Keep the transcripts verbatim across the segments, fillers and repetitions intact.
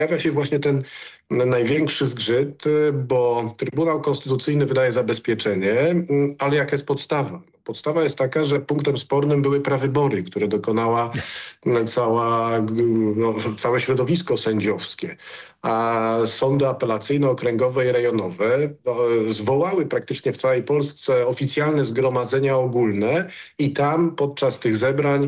pojawia się właśnie ten największy zgrzyt, bo Trybunał Konstytucyjny wydaje zabezpieczenie, ale jaka jest podstawa? Podstawa jest taka, że punktem spornym były prawybory, które dokonała cała, no, całe środowisko sędziowskie. A sądy apelacyjne, okręgowe i rejonowe no, zwołały praktycznie w całej Polsce oficjalne zgromadzenia ogólne i tam podczas tych zebrań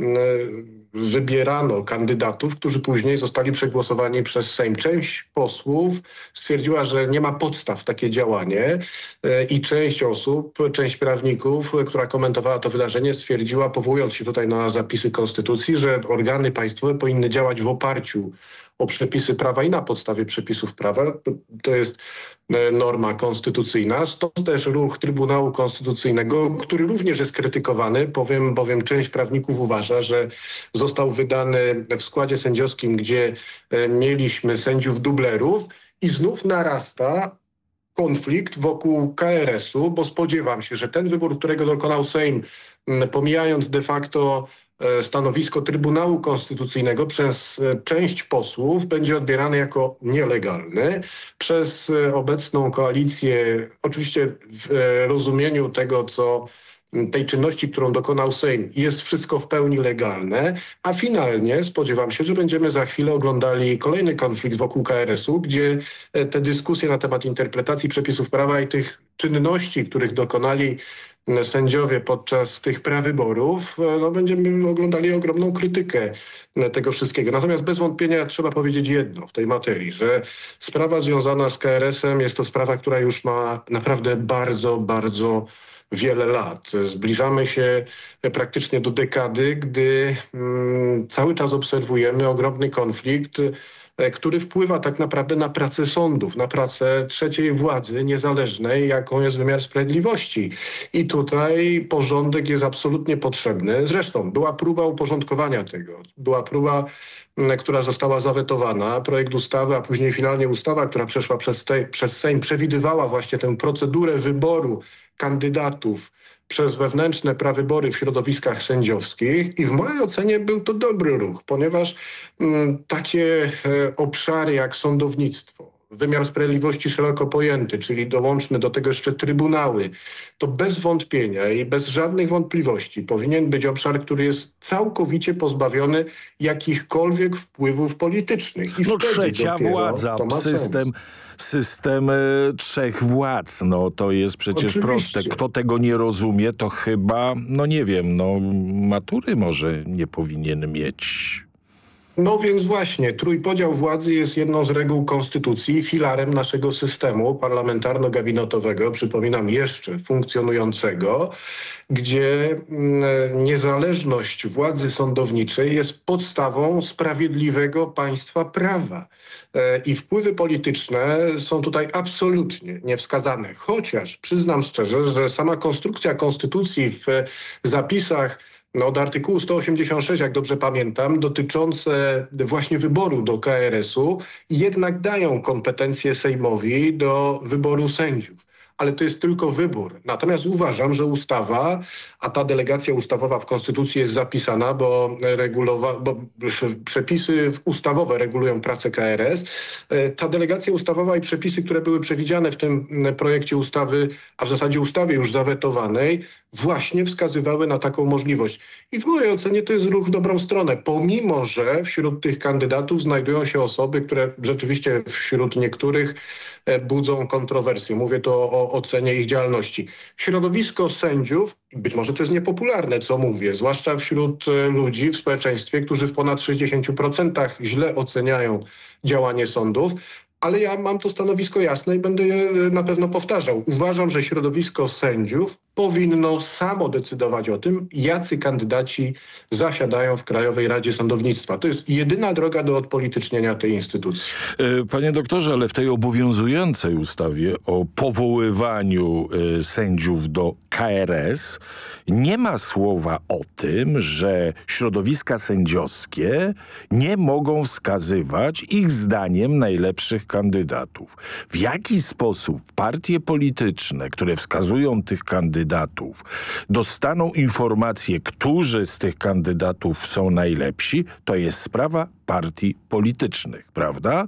wybierano kandydatów, którzy później zostali przegłosowani przez Sejm. Część posłów stwierdziła, że nie ma podstaw takie działanie i część osób, część prawników, która komentowała to wydarzenie, stwierdziła, powołując się tutaj na zapisy Konstytucji, że organy państwowe powinny działać w oparciu o przepisy prawa i na podstawie przepisów prawa. To jest norma konstytucyjna. Stąd też ruch Trybunału Konstytucyjnego, który również jest krytykowany, powiem, bowiem część prawników uważa, że został wydany w składzie sędziowskim, gdzie mieliśmy sędziów dublerów i znów narasta konflikt wokół K R S-u, bo spodziewam się, że ten wybór, którego dokonał Sejm, pomijając de facto stanowisko Trybunału Konstytucyjnego przez część posłów będzie odbierany jako nielegalny. Przez obecną koalicję, oczywiście w rozumieniu tego, co tej czynności, którą dokonał Sejm, jest wszystko w pełni legalne, a finalnie spodziewam się, że będziemy za chwilę oglądali kolejny konflikt wokół K R S-u, gdzie te dyskusje na temat interpretacji przepisów prawa i tych czynności, których dokonali sędziowie podczas tych prawyborów, no będziemy oglądali ogromną krytykę tego wszystkiego. Natomiast bez wątpienia trzeba powiedzieć jedno w tej materii, że sprawa związana z K R S-em jest to sprawa, która już ma naprawdę bardzo, bardzo wiele lat. Zbliżamy się praktycznie do dekady, gdy mm, cały czas obserwujemy ogromny konflikt, który wpływa tak naprawdę na pracę sądów, na pracę trzeciej władzy niezależnej, jaką jest wymiar sprawiedliwości. I tutaj porządek jest absolutnie potrzebny. Zresztą była próba uporządkowania tego. Była próba, która została zawetowana. Projekt ustawy, a później finalnie ustawa, która przeszła przez, te, przez Sejm, przewidywała właśnie tę procedurę wyboru kandydatów przez wewnętrzne prawybory w środowiskach sędziowskich i w mojej ocenie był to dobry ruch, ponieważ m, takie e, obszary jak sądownictwo, wymiar sprawiedliwości szeroko pojęty, czyli dołączmy do tego jeszcze trybunały, to bez wątpienia i bez żadnych wątpliwości powinien być obszar, który jest całkowicie pozbawiony jakichkolwiek wpływów politycznych. I no wtedy trzecia władza, to ma system, sens. system y, trzech władz, no to jest przecież Oczywiście. proste. Kto tego nie rozumie, to chyba, no nie wiem, no matury może nie powinien mieć. No więc właśnie, trójpodział władzy jest jedną z reguł konstytucji, filarem naszego systemu parlamentarno-gabinetowego, przypominam jeszcze funkcjonującego, gdzie mm, niezależność władzy sądowniczej jest podstawą sprawiedliwego państwa prawa. E, I wpływy polityczne są tutaj absolutnie niewskazane, chociaż przyznam szczerze, że sama konstrukcja konstytucji w zapisach no, od artykułu sto osiemdziesiąt sześć, jak dobrze pamiętam, dotyczące właśnie wyboru do K R S-u, jednak dają kompetencje Sejmowi do wyboru sędziów. Ale to jest tylko wybór. Natomiast uważam, że ustawa, a ta delegacja ustawowa w Konstytucji jest zapisana, bo, regulowa, bo przepisy ustawowe regulują pracę K R S. Ta delegacja ustawowa i przepisy, które były przewidziane w tym projekcie ustawy, a w zasadzie ustawie już zawetowanej, właśnie wskazywały na taką możliwość. I w mojej ocenie to jest ruch w dobrą stronę, pomimo że wśród tych kandydatów znajdują się osoby, które rzeczywiście wśród niektórych budzą kontrowersje. Mówię to o ocenie ich działalności. Środowisko sędziów, być może to jest niepopularne, co mówię, zwłaszcza wśród ludzi w społeczeństwie, którzy w ponad sześćdziesięciu procentach źle oceniają działanie sądów, ale ja mam to stanowisko jasne i będę je na pewno powtarzał. Uważam, że środowisko sędziów powinno samo decydować o tym, jacy kandydaci zasiadają w Krajowej Radzie Sądownictwa. To jest jedyna droga do odpolitycznienia tej instytucji. Panie doktorze, ale w tej obowiązującej ustawie o powoływaniu y, sędziów do K R S nie ma słowa o tym, że środowiska sędziowskie nie mogą wskazywać ich zdaniem najlepszych kandydatów. W jaki sposób partie polityczne, które wskazują tych kandydatów, kandydatów dostaną informację, którzy z tych kandydatów są najlepsi, to jest sprawa partii politycznych, prawda?